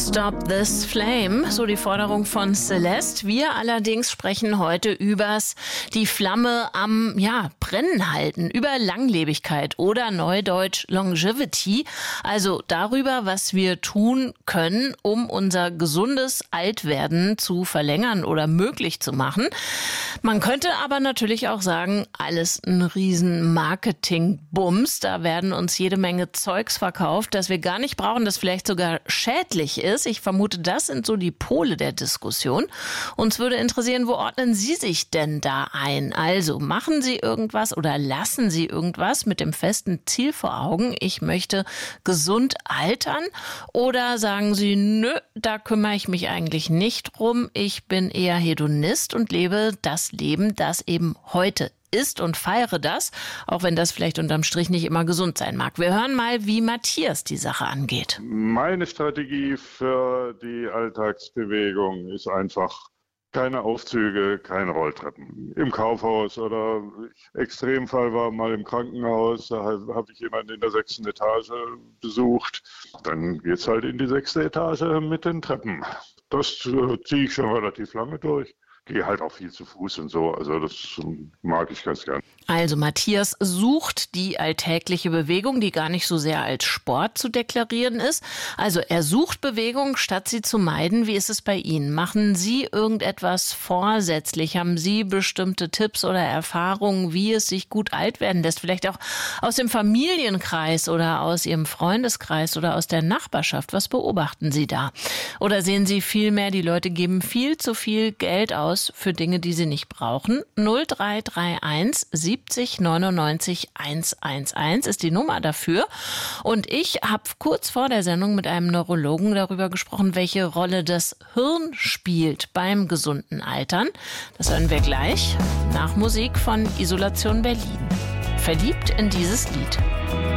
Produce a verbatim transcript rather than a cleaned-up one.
Stop this flame, so die Forderung von Celeste. Wir allerdings sprechen heute übers die Flamme am ja, Brennen halten, über Langlebigkeit oder neudeutsch Longevity, also darüber, was wir tun können, um unser gesundes Altwerden zu verlängern oder möglich zu machen. Man könnte aber natürlich auch sagen, alles ein riesen Marketing-Bums. Da werden uns jede Menge Zeugs verkauft, das wir gar nicht brauchen, das vielleicht sogar schädlich ist. Ich vermute, das sind so die Pole der Diskussion. Uns würde interessieren, wo ordnen Sie sich denn da ein? Also machen Sie irgendwas oder lassen Sie irgendwas mit dem festen Ziel vor Augen, ich möchte gesund altern? Oder sagen Sie, nö, da kümmere ich mich eigentlich nicht drum. Ich bin eher Hedonist und lebe das Leben, das eben heute ist und feiere das, auch wenn das vielleicht unterm Strich nicht immer gesund sein mag. Wir hören mal, wie Matthias die Sache angeht. Meine Strategie für die Alltagsbewegung ist einfach keine Aufzüge, keine Rolltreppen. Im Kaufhaus oder Extremfall war mal im Krankenhaus, da habe ich jemanden in der sechsten Etage besucht. Dann geht's halt in die sechste Etage mit den Treppen. Das äh, ziehe ich schon relativ lange durch. Gehe halt auch viel zu Fuß und so, also das mag ich ganz gern. Also Matthias sucht die alltägliche Bewegung, die gar nicht so sehr als Sport zu deklarieren ist. Also er sucht Bewegung, statt sie zu meiden. Wie ist es bei Ihnen? Machen Sie irgendetwas vorsätzlich? Haben Sie bestimmte Tipps oder Erfahrungen, wie es sich gut alt werden lässt? Vielleicht auch aus dem Familienkreis oder aus Ihrem Freundeskreis oder aus der Nachbarschaft. Was beobachten Sie da? Oder sehen Sie vielmehr, die Leute geben viel zu viel Geld aus für Dinge, die sie nicht brauchen? null drei drei eins siebzig neunundneunzig hundertelf ist die Nummer dafür. Und ich habe kurz vor der Sendung mit einem Neurologen darüber gesprochen, welche Rolle das Hirn spielt beim gesunden Altern. Das hören wir gleich nach Musik von Isolation Berlin. Verliebt in dieses Lied.